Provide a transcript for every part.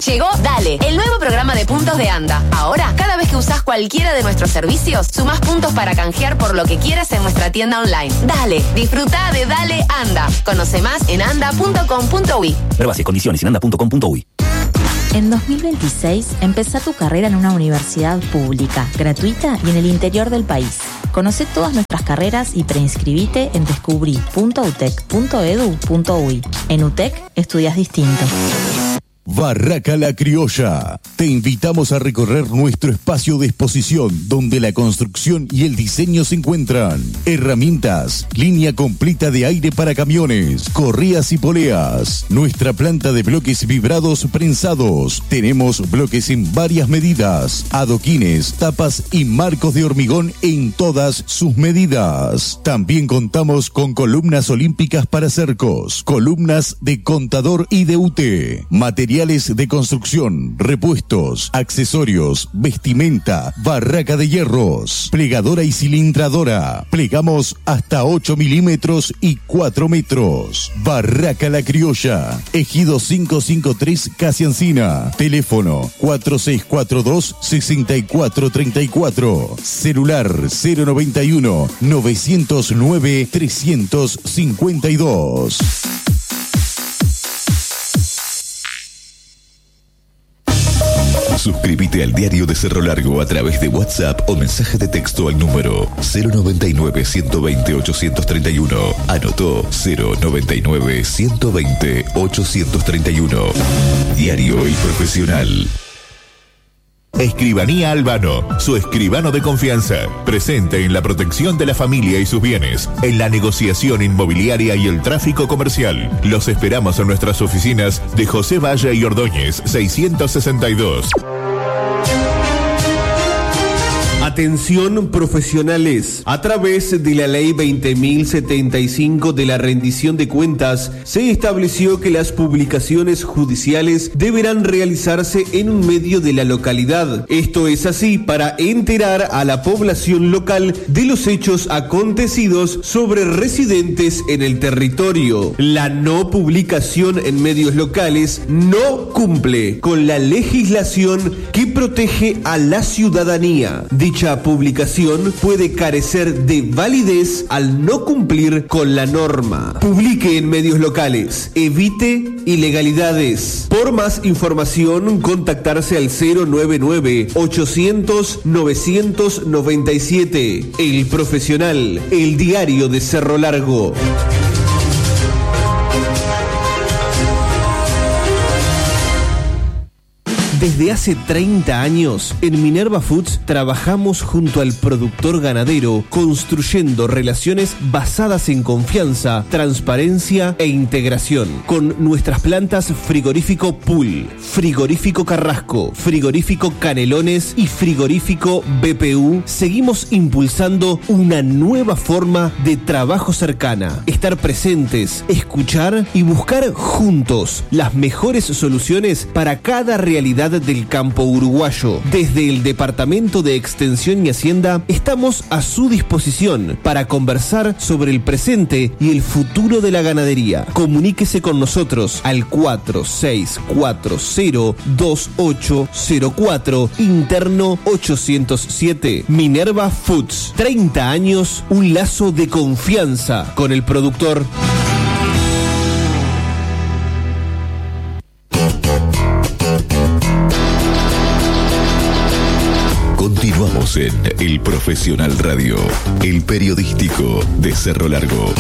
Llegó Dale, el nuevo programa de puntos de ANDA. Ahora, cada vez que usás cualquiera de nuestros servicios, sumás puntos para canjear por lo que quieras en nuestra tienda online. Dale, disfruta de Dale ANDA. Conoce más en anda.com.uy. Pruebas y condiciones en anda.com.uy. En 2026, empezá tu carrera en una universidad pública, gratuita y en el interior del país. Conoce todas nuestras carreras y preinscribite en descubrí.utec.edu.uy. En UTEC, estudias distinto. Barraca La Criolla. Te invitamos a recorrer nuestro espacio de exposición donde la construcción y el diseño se encuentran. Herramientas, línea completa de aire para camiones, correas y poleas. Nuestra planta de bloques vibrados prensados. Tenemos bloques en varias medidas, adoquines, tapas y marcos de hormigón en todas sus medidas. También contamos con columnas olímpicas para cercos, columnas de contador y de UT. Materiales de construcción, repuestos, accesorios, vestimenta, barraca de hierros, plegadora y cilindradora. Plegamos hasta 8 milímetros y 4 metros. Barraca La Criolla, Ejido 553 Casi Encina. Teléfono 4642-6434. Celular 091 909 352. Suscríbete al Diario de Cerro Largo a través de WhatsApp o mensaje de texto al número 099-120-831. Anotó 099-120-831. Diario y Profesional. Escribanía Albano, su escribano de confianza, presente en la protección de la familia y sus bienes, en la negociación inmobiliaria y el tráfico comercial. Los esperamos en nuestras oficinas de José Valle y Ordóñez, 662. Atención profesionales. A través de la Ley 20.075 de la rendición de cuentas, se estableció que las publicaciones judiciales deberán realizarse en un medio de la localidad. Esto es así para enterar a la población local de los hechos acontecidos sobre residentes en el territorio. La no publicación en medios locales no cumple con la legislación que protege a la ciudadanía. Dicha publicación puede carecer de validez al no cumplir con la norma. Publique en medios locales. Evite ilegalidades. Por más información, contactarse al 099-800-997. El Profesional, el Diario de Cerro Largo. Desde hace 30 años, en Minerva Foods trabajamos junto al productor ganadero, construyendo relaciones basadas en confianza, transparencia e integración. Con nuestras plantas Frigorífico Pool, Frigorífico Carrasco, Frigorífico Canelones y Frigorífico BPU, seguimos impulsando una nueva forma de trabajo cercana. Estar presentes, escuchar y buscar juntos las mejores soluciones para cada realidad del campo uruguayo. Desde el Departamento de Extensión y Hacienda estamos a su disposición para conversar sobre el presente y el futuro de la ganadería. Comuníquese con nosotros al 46402804 interno 807. Minerva Foods, 30 años, un lazo de confianza con el productor. Continuamos en El Profesional Radio, el periodístico de Cerro Largo.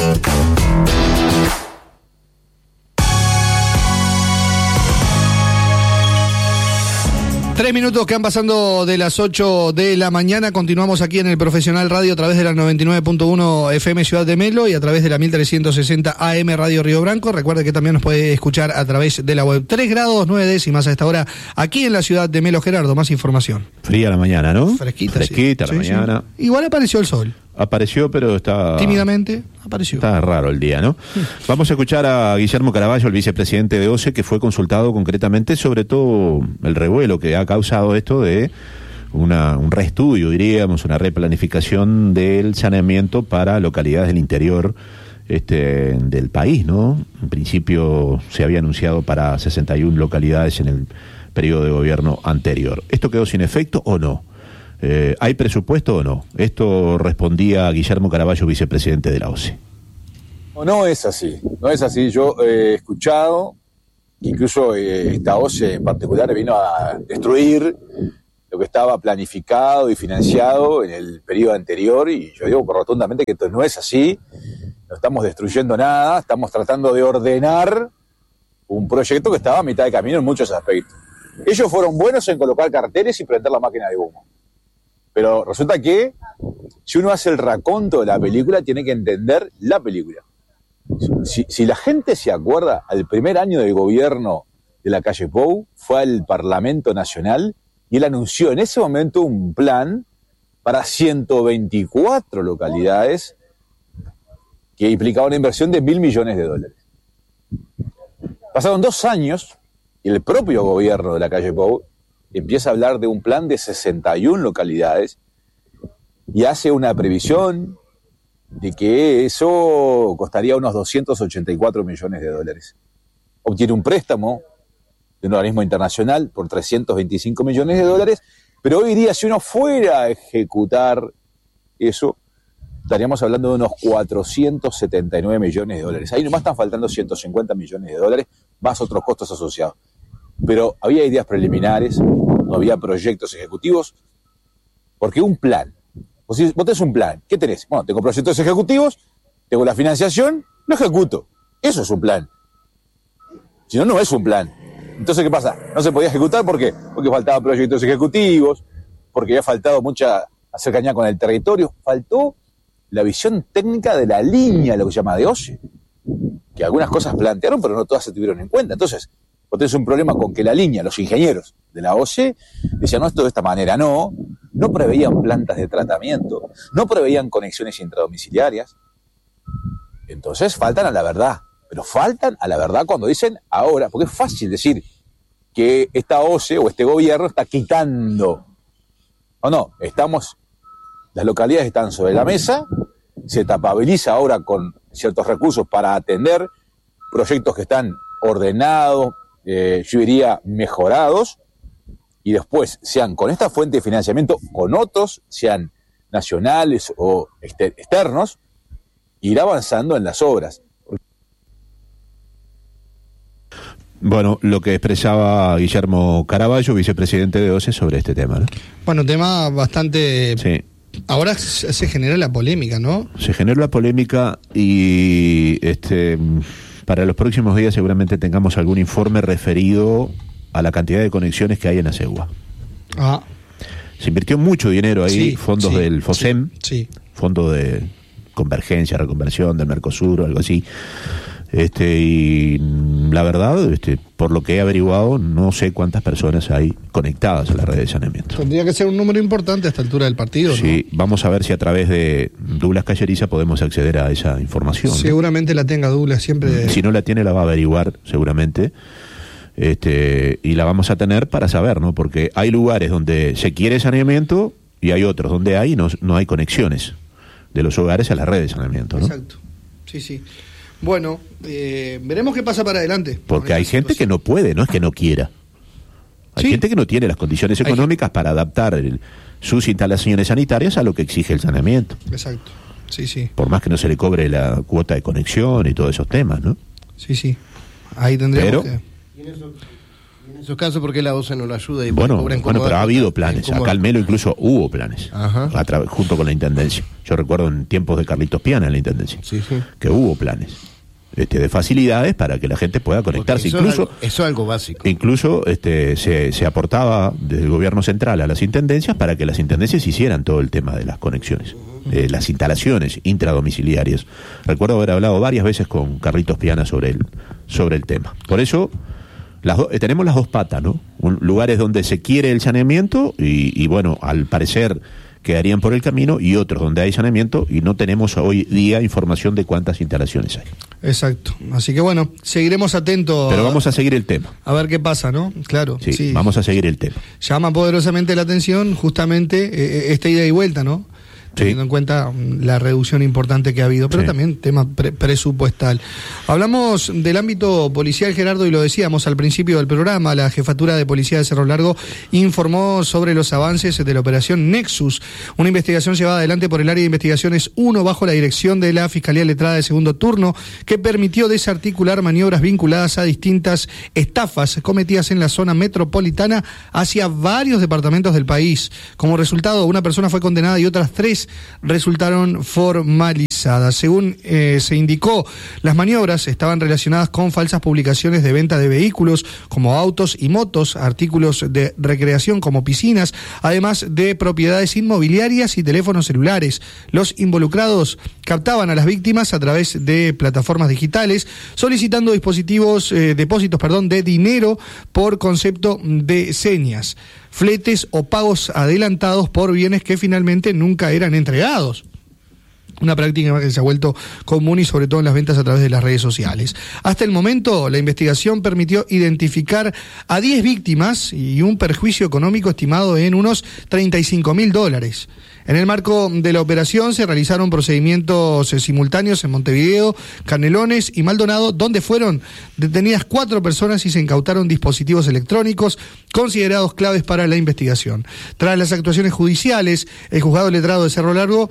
3 minutos que han pasando de las 8 de la mañana. Continuamos aquí en el Profesional Radio a través de la 99.1 FM Ciudad de Melo y a través de la 1360 AM Radio Río Branco. Recuerde que también nos puede escuchar a través de la web. 3 grados 9 décimas a esta hora aquí en la ciudad de Melo. Gerardo, más información. Fría la mañana, ¿no? Fresquita sí. La sí, mañana. Sí. Igual apareció el sol. Apareció, pero está... Tímidamente apareció. Está raro el día, ¿no? Vamos a escuchar a Guillermo Caraballo, el vicepresidente de OCE, que fue consultado concretamente sobre todo el revuelo que ha causado esto de un reestudio, diríamos, una replanificación del saneamiento para localidades del interior del país, ¿no? En principio se había anunciado para 61 localidades en el periodo de gobierno anterior. ¿Esto quedó sin efecto o no? ¿Hay presupuesto o no? Esto respondía Guillermo Caraballo, vicepresidente de la OCE. No es así, no es así. Yo he escuchado que incluso esta OCE en particular vino a destruir lo que estaba planificado y financiado en el periodo anterior, y yo digo rotundamente que esto no es así. No estamos destruyendo nada, estamos tratando de ordenar un proyecto que estaba a mitad de camino en muchos aspectos. Ellos fueron buenos en colocar carteles y prender la máquina de humo. Pero resulta que si uno hace el raconto de la película, tiene que entender la película. Si la gente se acuerda, al primer año del gobierno de la calle Pou, fue al Parlamento Nacional y él anunció en ese momento un plan para 124 localidades que implicaba una inversión de $1.000 millones. Pasaron 2 años y el propio gobierno de la calle Pou empieza a hablar de un plan de 61 localidades y hace una previsión de que eso costaría unos $284 millones. Obtiene un préstamo de un organismo internacional por $325 millones, pero hoy día si uno fuera a ejecutar eso, estaríamos hablando de unos $479 millones. Ahí nomás están faltando $150 millones, más otros costos asociados. Pero había ideas preliminares, no había proyectos ejecutivos, porque un plan, vos tenés un plan, ¿qué tenés? Bueno, tengo proyectos ejecutivos, tengo la financiación, lo ejecuto. Eso es un plan. Si no, no es un plan. Entonces, ¿qué pasa? No se podía ejecutar, ¿por qué? Porque faltaban proyectos ejecutivos, porque había faltado mucha cercanía con el territorio, faltó la visión técnica de la línea, lo que se llama de OCE, que algunas cosas plantearon, pero no todas se tuvieron en cuenta. Entonces, vos tenés un problema con que la línea, los ingenieros de la OCE, decían, no, esto de esta manera, no preveían plantas de tratamiento, no preveían conexiones intradomiciliarias. Entonces, faltan a la verdad, pero faltan a la verdad cuando dicen ahora, porque es fácil decir que esta OCE o este gobierno está quitando. No, las localidades están sobre la mesa, se tapabiliza ahora con ciertos recursos para atender proyectos que están ordenados, yo diría mejorados, y después, sean con esta fuente de financiamiento, con otros, sean nacionales o externos, ir avanzando en las obras. Bueno, lo que expresaba Guillermo Caraballo, vicepresidente de OCE, sobre este tema, ¿no? Bueno, tema bastante... Sí. Ahora se genera la polémica, ¿no? Se generó la polémica y para los próximos días seguramente tengamos algún informe referido a la cantidad de conexiones que hay en Asegua. Se invirtió mucho dinero ahí, fondos del FOSEM, Fondo de Convergencia, Reconversión del Mercosur o algo así. Y la verdad, por lo que he averiguado, no sé cuántas personas hay conectadas a la red de saneamiento. Tendría que ser un número importante a esta altura del partido, sí, ¿no? Vamos a ver si a través de Douglas Calleriza podemos acceder a esa información. Seguramente la tenga Douglas, siempre. Si no la tiene, la va a averiguar seguramente. Y la vamos a tener para saber, ¿no? Porque hay lugares donde se quiere saneamiento y hay otros donde no hay conexiones de los hogares a la red de saneamiento, ¿no? Exacto. Sí. Bueno, veremos qué pasa para adelante. Porque hay gente que no puede, no es que no quiera. Hay gente que no tiene las condiciones económicas para adaptar sus instalaciones sanitarias a lo que exige el saneamiento. Exacto, sí. Por más que no se le cobre la cuota de conexión y todos esos temas, ¿no? Sí. Ahí tendríamos que... Y en esos casos, ¿por qué la OCE no lo ayuda? Y bueno, pero ha habido planes. Acá al Melo incluso hubo planes. Junto con la Intendencia. Yo recuerdo en tiempos de Carlitos Piana en la Intendencia. Que hubo planes. De facilidades para que la gente pueda conectarse. Eso es algo básico. Incluso se aportaba desde el gobierno central a las intendencias para que las intendencias hicieran todo el tema de las conexiones, las instalaciones intradomiciliarias. Recuerdo haber hablado varias veces con Carlitos Piana sobre el tema. Por eso tenemos las dos patas, ¿no? Lugares donde se quiere el saneamiento y bueno, al parecer quedarían por el camino, y otros donde hay saneamiento y no tenemos hoy día información de cuántas instalaciones hay. Exacto. Así que bueno, seguiremos atentos. Pero vamos a seguir el tema. A ver qué pasa, ¿no? Claro. Sí, vamos a seguir el tema. Llama poderosamente la atención justamente esta ida y vuelta, ¿no? teniendo en cuenta la reducción importante que ha habido, pero también tema presupuestal. Hablamos del ámbito policial, Gerardo, y lo decíamos al principio del programa. La Jefatura de Policía de Cerro Largo informó sobre los avances de la operación Nexus, una investigación llevada adelante por el área de investigaciones 1 bajo la dirección de la Fiscalía Letrada de Segundo Turno, que permitió desarticular maniobras vinculadas a distintas estafas cometidas en la zona metropolitana hacia varios departamentos del país. Como resultado, una persona fue condenada y otras 3 resultaron formalizadas. Según se indicó, las maniobras estaban relacionadas con falsas publicaciones de venta de vehículos como autos y motos, artículos de recreación como piscinas, además de propiedades inmobiliarias y teléfonos celulares. Los involucrados captaban a las víctimas a través de plataformas digitales, solicitando depósitos de dinero por concepto de señas, fletes o pagos adelantados por bienes que finalmente nunca eran entregados. Una práctica que se ha vuelto común y sobre todo en las ventas a través de las redes sociales. Hasta el momento, la investigación permitió identificar a 10 víctimas y un perjuicio económico estimado en unos $35.000. En el marco de la operación se realizaron procedimientos simultáneos en Montevideo, Canelones y Maldonado, donde fueron detenidas 4 personas y se incautaron dispositivos electrónicos considerados claves para la investigación. Tras las actuaciones judiciales, el juzgado letrado de Cerro Largo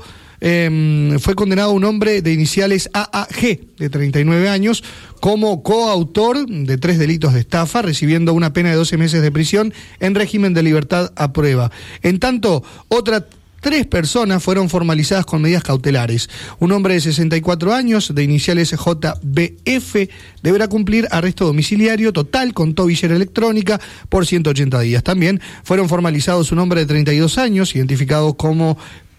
fue condenado un hombre de iniciales AAG, de 39 años, como coautor de 3 delitos de estafa, recibiendo una pena de 12 meses de prisión en régimen de libertad a prueba. En tanto, otras 3 personas fueron formalizadas con medidas cautelares. Un hombre de 64 años, de iniciales JBF, deberá cumplir arresto domiciliario total con tobillera electrónica por 180 días. También fueron formalizados un hombre de 32 años, identificado como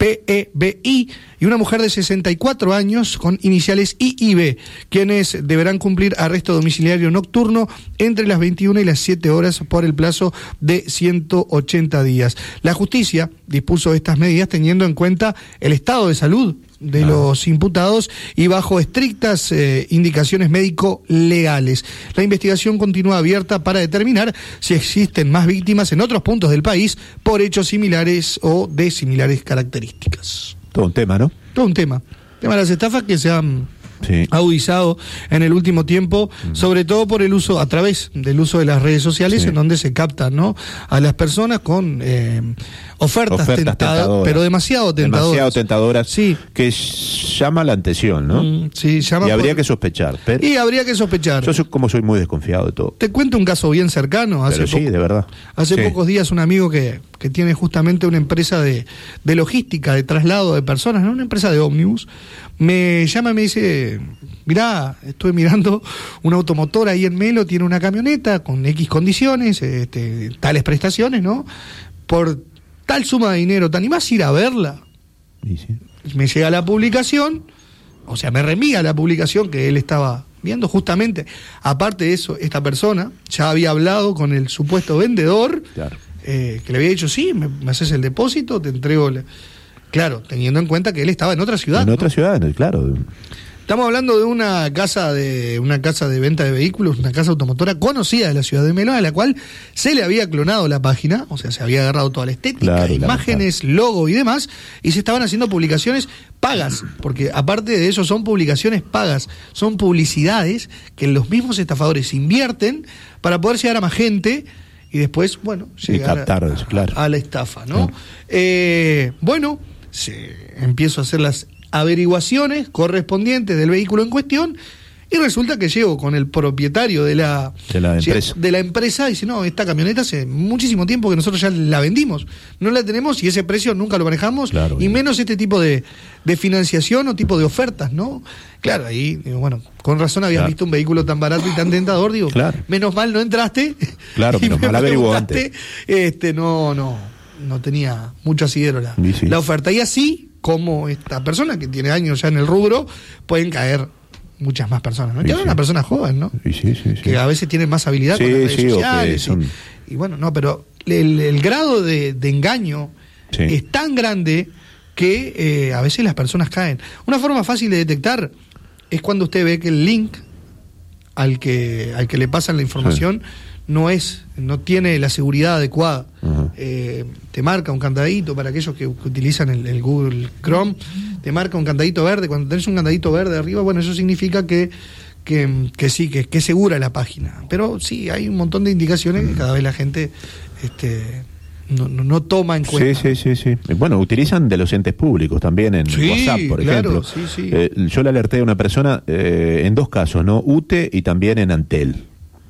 PEBI, y una mujer de 64 años con iniciales IIB, quienes deberán cumplir arresto domiciliario nocturno entre las 21 y las 7 horas por el plazo de 180 días. La justicia dispuso estas medidas teniendo en cuenta el estado de salud de los imputados y bajo estrictas indicaciones médico-legales. La investigación continúa abierta para determinar si existen más víctimas en otros puntos del país por hechos similares o de similares características. Todo un tema, ¿no? Todo un tema. El tema de las estafas que se han agudizado en el último tiempo, sobre todo por el uso, a través del uso de las redes sociales, en donde se captan, ¿no?, a las personas con ofertas tentadoras, pero demasiado tentadoras, que llama la atención, ¿no? Llama, y habría que sospechar. Y habría que sospechar. Yo soy muy desconfiado de todo. Te cuento un caso bien cercano. De verdad. Hace pocos días un amigo que tiene justamente una empresa de logística, de traslado de personas, ¿no?, una empresa de ómnibus, me llama y me dice: mirá, estuve mirando una automotora ahí en Melo, tiene una camioneta con X condiciones, tales prestaciones, ¿no?, por tal suma de dinero, ¿te animás a ir a verla? Y sí. Me llega la publicación, o sea, me reenvía la publicación que él estaba viendo. Justamente, aparte de eso, esta persona ya había hablado con el supuesto vendedor, que le había dicho: sí, me haces el depósito, te entrego Claro, teniendo en cuenta que él estaba en otra ciudad. Otra ciudad, claro. Estamos hablando de una casa de venta de vehículos, una casa automotora conocida de la ciudad de Melo, a la cual se le había clonado la página, o sea, se había agarrado toda la estética, imágenes, logo y demás, y se estaban haciendo publicaciones pagas, porque aparte de eso son publicaciones pagas, son publicidades que los mismos estafadores invierten para poder llegar a más gente y después, llegar a la estafa, ¿no? Empiezo a hacer las averiguaciones correspondientes del vehículo en cuestión y resulta que llego con el propietario de la empresa y dice: no, esta camioneta hace muchísimo tiempo que nosotros ya la vendimos, no la tenemos y ese precio nunca lo manejamos, y menos este tipo de financiación o tipo de ofertas, ¿no? Claro, ahí, con razón habías visto un vehículo tan barato y tan tentador, menos mal no entraste. Claro, menos mal averiguó antes. No tenía mucho asidero la oferta. Y así como esta persona que tiene años ya en el rubro, pueden caer muchas más personas, ¿no? Que era una persona joven, ¿no? Que a veces tienen más habilidad con las redes sociales. Pero el grado de engaño es tan grande que a veces las personas caen. Una forma fácil de detectar es cuando usted ve que el link al que le pasan la información no tiene la seguridad adecuada. Te marca un candadito para aquellos que utilizan el Google Chrome, te marca un candadito verde. Cuando tenés un candadito verde arriba, bueno, eso significa que sí, que es segura la página. Pero sí, hay un montón de indicaciones que cada vez la gente no toma en cuenta. Sí. Bueno, utilizan de los entes públicos también en WhatsApp, por ejemplo. Sí. Yo le alerté a una persona en 2 casos, ¿no? UTE y también en Antel.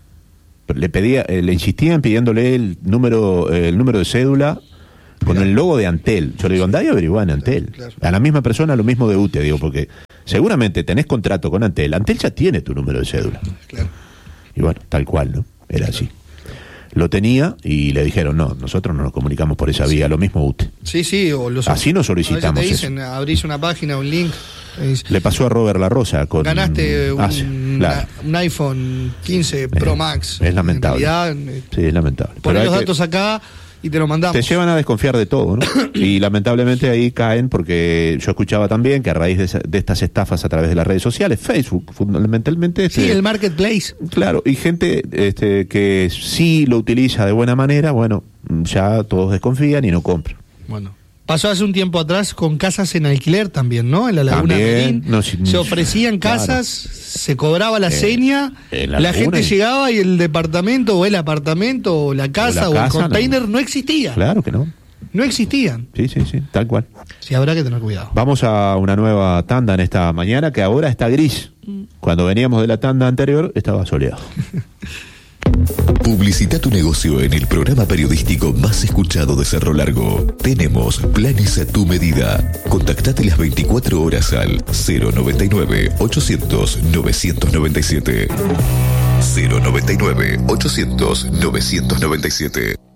Le insistían pidiéndole el número de cédula con el logo de Antel. Yo le digo, andá y averiguá en Antel. Claro. A la misma persona lo mismo de UTE, digo, porque seguramente tenés contrato con Antel. Antel ya tiene tu número de cédula. Claro. Y bueno, tal cual, ¿no? Era así. Lo tenía y le dijeron, no, nosotros no nos comunicamos por esa vía, lo mismo UTE. Sí, o así nos solicitamos. A veces te dicen, abrís una página, un link. Le pasó a Robert La Rosa con... Ganaste un iPhone 15 Pro Max. Es lamentable. Sí, es lamentable. Pones los datos acá y te lo mandamos. Te llevan a desconfiar de todo, ¿no? Y lamentablemente ahí caen, porque yo escuchaba también que a raíz de estas estafas a través de las redes sociales, Facebook, fundamentalmente... Sí, el marketplace. Claro, y gente que sí lo utiliza de buena manera, bueno, ya todos desconfían y no compran. Bueno. Pasó hace un tiempo atrás con casas en alquiler también, ¿no? En la Laguna Merín. Se ofrecían casas, se cobraba la seña, la gente llegaba y el departamento o el apartamento o la casa o el container no existía. Claro que no. No existían. Sí, tal cual. Sí, habrá que tener cuidado. Vamos a una nueva tanda en esta mañana que ahora está gris. Cuando veníamos de la tanda anterior estaba soleado. Publicita tu negocio en el programa periodístico más escuchado de Cerro Largo. Tenemos planes a tu medida. Contactate las 24 horas al 099-800-997. 099-800-997.